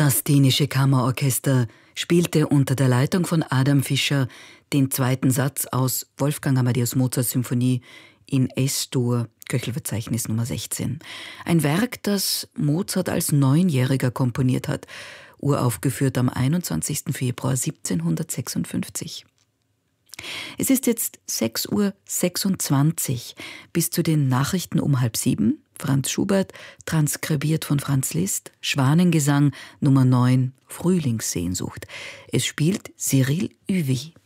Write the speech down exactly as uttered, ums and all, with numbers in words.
Das Dänische Kammerorchester spielte unter der Leitung von Adam Fischer den zweiten Satz aus Wolfgang Amadeus Mozarts Symphonie in Es-Dur, Köchelverzeichnis Nummer sechzehn. Ein Werk, das Mozart als Neunjähriger komponiert hat, uraufgeführt am einundzwanzigsten Februar siebzehnhundertsechsundfünfzig. Es ist jetzt sechs Uhr sechsundzwanzig. Bis zu den Nachrichten um halb sieben. Franz Schubert, transkribiert von Franz Liszt, Schwanengesang Nummer neun, Frühlingssehnsucht. Es spielt Cyril Huvy.